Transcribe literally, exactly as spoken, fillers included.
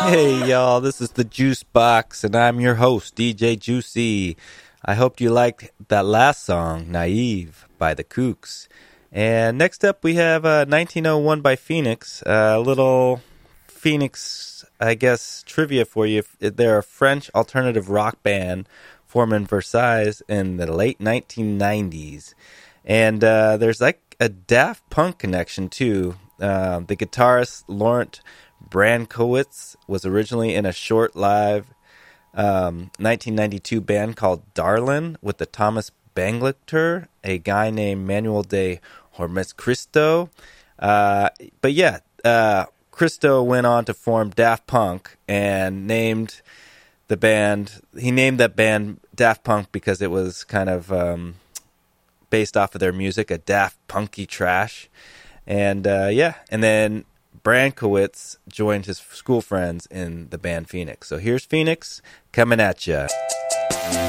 Hey y'all, this is the Juice Box, and I'm your host, D J Juicy. I hope you liked that last song, Naive, by the Kooks. And next up we have uh, nineteen oh one by Phoenix, a little Phoenix, I guess, trivia for you. They're a French alternative rock band formed in Versailles in the late nineteen nineties. And uh, there's like a Daft Punk connection too. Uh, the guitarist Laurent Brankowitz was originally in a short live um, nineteen ninety-two band called Darlin with the Thomas Bangalter, a guy named Manuel de Hormes Cristo. Uh, but yeah, uh, Cristo went on to form Daft Punk and named the band, he named that band Daft Punk because it was kind of um, based off of their music, a daft punky trash. And uh, yeah, and then Brankowitz joined his school friends in the band Phoenix. So here's Phoenix coming at ya.